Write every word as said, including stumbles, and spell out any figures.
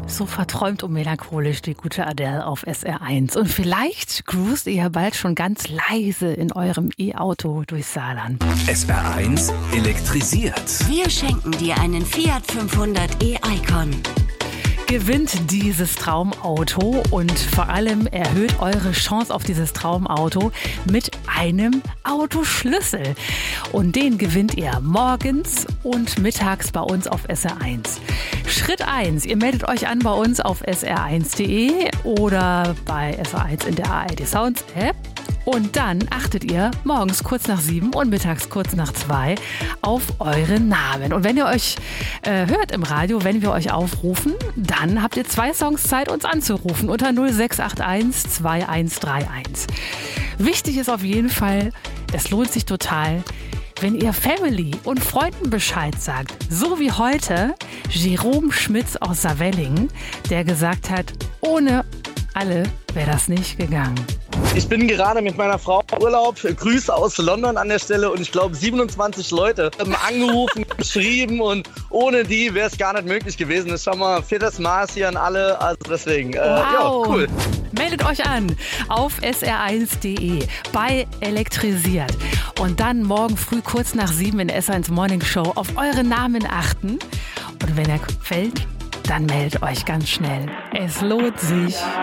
So verträumt und melancholisch die gute Adele auf S R eins. Und vielleicht cruist ihr ja bald schon ganz leise in eurem E-Auto durchs Saarland. S R eins elektrisiert. Wir schenken dir einen Fiat fünfhundert e-Icon. Gewinnt dieses Traumauto und vor allem erhöht eure Chance auf dieses Traumauto mit einem Autoschlüssel. Und den gewinnt ihr morgens und mittags bei uns auf S R eins. Schritt eins, ihr meldet euch an bei uns auf s r eins punkt d e oder bei S R eins in der A R D Sounds App. Und dann achtet ihr morgens kurz nach sieben und mittags kurz nach zwei auf eure Namen. Und wenn ihr euch äh, hört im Radio, wenn wir euch aufrufen, dann habt ihr zwei Songs Zeit, uns anzurufen unter null sechs acht eins zwei eins drei eins. Wichtig ist auf jeden Fall, es lohnt sich total, wenn ihr Family und Freunden Bescheid sagt. So wie heute Jerome Schmitz aus Saarwellingen, der gesagt hat, ohne alle wäre das nicht gegangen. Ich bin gerade mit meiner Frau im Urlaub. Grüße aus London an der Stelle und ich glaube siebenundzwanzig Leute haben angerufen, geschrieben und ohne die wäre es gar nicht möglich gewesen. Das ist schon mal viertes Maß hier an alle, also deswegen, äh, wow. Ja, cool. Meldet euch an auf s r eins punkt d e bei Elektrisiert und dann morgen früh kurz nach sieben in der S R eins Morning Show auf eure Namen achten und wenn er fällt, dann meldet euch ganz schnell. Es lohnt sich.